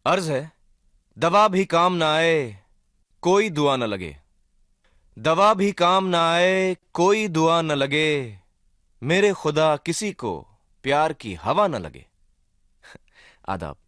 अर्ज है, दवा भी काम ना आए कोई दुआ न लगे। दवा भी काम ना आए कोई दुआ न लगे, मेरे खुदा किसी को प्यार की हवा न लगे। आदाब।